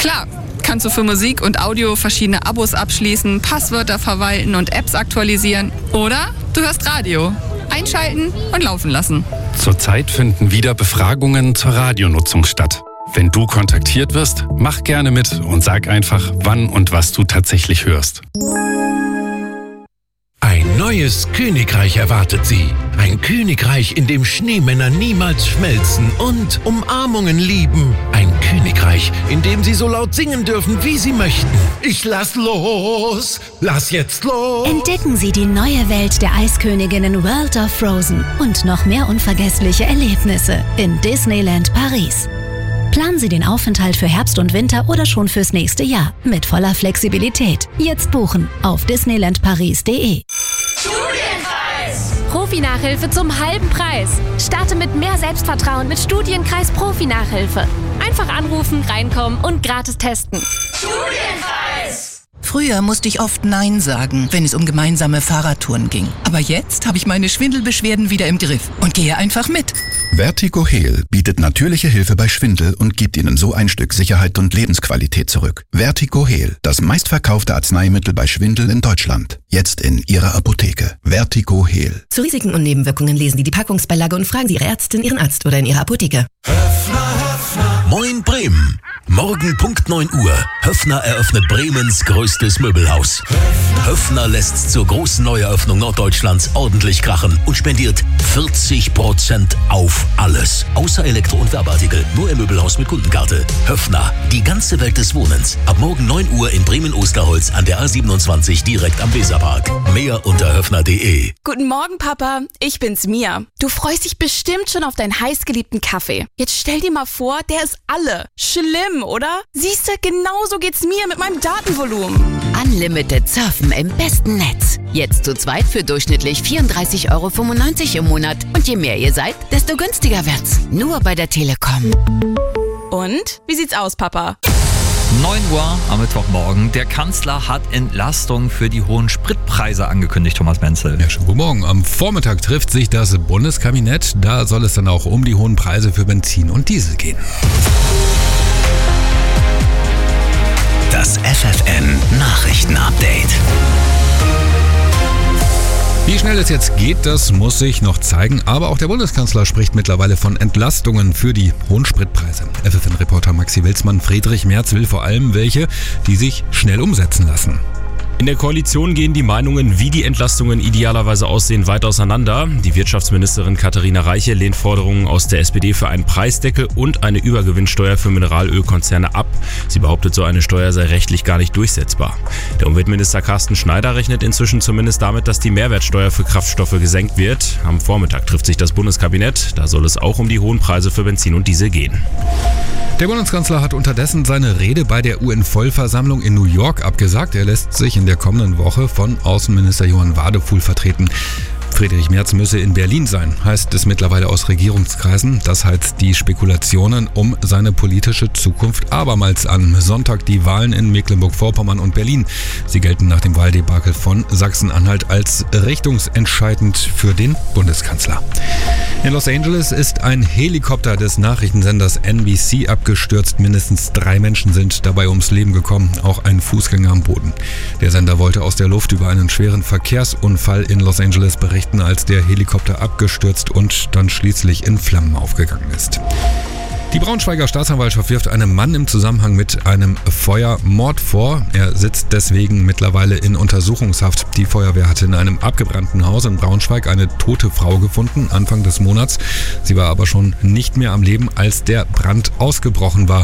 Klar, kannst du für Musik und Audio verschiedene Abos abschließen, Passwörter verwalten und Apps aktualisieren. Oder du hörst Radio. Einschalten und laufen lassen. Zurzeit finden wieder Befragungen zur Radionutzung statt. Wenn du kontaktiert wirst, mach gerne mit und sag einfach, wann und was du tatsächlich hörst. Ein neues Königreich erwartet Sie. Ein Königreich, in dem Schneemänner niemals schmelzen und Umarmungen lieben. Ein Königreich, in dem Sie so laut singen dürfen, wie Sie möchten. Ich lass los, lass jetzt los. Entdecken Sie die neue Welt der Eisköniginnen World of Frozen und noch mehr unvergessliche Erlebnisse in Disneyland Paris. Planen Sie den Aufenthalt für Herbst und Winter oder schon fürs nächste Jahr mit voller Flexibilität. Jetzt buchen auf disneylandparis.de. Studienkreis! Profi-Nachhilfe zum halben Preis. Starte mit mehr Selbstvertrauen mit Studienkreis Profi-Nachhilfe. Einfach anrufen, reinkommen und gratis testen. Studienkreis! Früher musste ich oft Nein sagen, wenn es um gemeinsame Fahrradtouren ging. Aber jetzt habe ich meine Schwindelbeschwerden wieder im Griff und gehe einfach mit. Vertigo Heal bietet natürliche Hilfe bei Schwindel und gibt Ihnen so ein Stück Sicherheit und Lebensqualität zurück. Vertigo Heal, das meistverkaufte Arzneimittel bei Schwindel in Deutschland. Jetzt in Ihrer Apotheke. Vertigo Heal. Zu Risiken und Nebenwirkungen lesen Sie die Packungsbeilage und fragen Sie Ihre Ärztin, Ihren Arzt oder in Ihrer Apotheke. Moin Bremen. Morgen Punkt 9 Uhr. Höffner eröffnet Bremens größtes Möbelhaus. Höffner lässt zur großen Neueröffnung Norddeutschlands ordentlich krachen und spendiert 40% auf alles. Außer Elektro- und Werbeartikel. Nur im Möbelhaus mit Kundenkarte. Höffner, die ganze Welt des Wohnens. Ab morgen 9 Uhr in Bremen-Osterholz an der A27 direkt am Weserpark. Mehr unter höffner.de. Guten Morgen, Papa. Ich bin's, Mia. Du freust dich bestimmt schon auf deinen heißgeliebten Kaffee. Jetzt stell dir mal vor, der ist alle. Schlimm, oder? Siehste, genauso geht's mir mit meinem Datenvolumen. Unlimited Surfen im besten Netz. Jetzt zu zweit für durchschnittlich 34,95 € im Monat. Und je mehr ihr seid, desto günstiger wird's. Nur bei der Telekom. Und? Wie sieht's aus, Papa? 9 Uhr am Mittwochmorgen. Der Kanzler hat Entlastung für die hohen Spritpreise angekündigt, Thomas Menzel. Ja, schönen guten Morgen. Am Vormittag trifft sich das Bundeskabinett. Da soll es dann auch um die hohen Preise für Benzin und Diesel gehen. Das FFN Nachrichten-Update. Wie schnell es jetzt geht, das muss sich noch zeigen. Aber auch der Bundeskanzler spricht mittlerweile von Entlastungen für die hohen Spritpreise. FFN-Reporter Maxi Wilsmann, Friedrich Merz will vor allem welche, die sich schnell umsetzen lassen. In der Koalition gehen die Meinungen, wie die Entlastungen idealerweise aussehen, weit auseinander. Die Wirtschaftsministerin Katharina Reiche lehnt Forderungen aus der SPD für einen Preisdeckel und eine Übergewinnsteuer für Mineralölkonzerne ab. Sie behauptet, so eine Steuer sei rechtlich gar nicht durchsetzbar. Der Umweltminister Carsten Schneider rechnet inzwischen zumindest damit, dass die Mehrwertsteuer für Kraftstoffe gesenkt wird. Am Vormittag trifft sich das Bundeskabinett. Da soll es auch um die hohen Preise für Benzin und Diesel gehen. Der Bundeskanzler hat unterdessen seine Rede bei der UN-Vollversammlung in New York abgesagt. Er lässt sich in der kommenden Woche von Außenminister Johann Wadefuhl vertreten. Friedrich Merz müsse in Berlin sein, heißt es mittlerweile aus Regierungskreisen. Das heizt die Spekulationen um seine politische Zukunft abermals an. Sonntag die Wahlen in Mecklenburg-Vorpommern und Berlin. Sie gelten nach dem Wahldebakel von Sachsen-Anhalt als richtungsentscheidend für den Bundeskanzler. In Los Angeles ist ein Helikopter des Nachrichtensenders NBC abgestürzt. Mindestens 3 Menschen sind dabei ums Leben gekommen, auch ein Fußgänger am Boden. Der Sender wollte aus der Luft über einen schweren Verkehrsunfall in Los Angeles berichten, als der Helikopter abgestürzt und dann schließlich in Flammen aufgegangen ist. Die Braunschweiger Staatsanwaltschaft wirft einem Mann im Zusammenhang mit einem Feuermord vor. Er sitzt deswegen mittlerweile in Untersuchungshaft. Die Feuerwehr hatte in einem abgebrannten Haus in Braunschweig eine tote Frau gefunden, Anfang des Monats. Sie war aber schon nicht mehr am Leben, als der Brand ausgebrochen war.